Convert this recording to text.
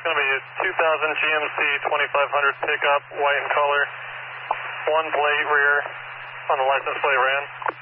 going to be a 2000 GMC 2500 pickup, white in color, one plate rear on the license plate ran.